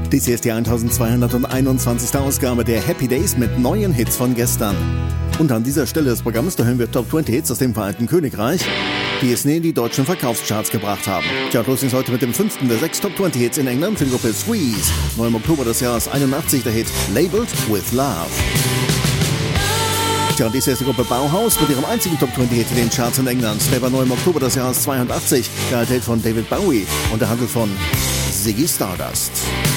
Dies hier ist die 1221. Ausgabe der Happy Days mit neuen Hits von gestern. Und an dieser Stelle des Programms, da hören wir Top 20 Hits aus dem Vereinigten Königreich, die es nie in die deutschen Verkaufscharts gebracht haben. Tja, los ist heute mit dem 5. der 6 Top 20 Hits in England für die Gruppe Squeeze. Neu im Oktober des Jahres 81 der Hit Labeled with Love. Tja, und dies ist die Gruppe Bauhaus mit ihrem einzigen Top 20 Hit in den Charts in England. Der war neu im Oktober des Jahres 82, der alte Hit von David Bowie und der handelt von Ziggy Stardust.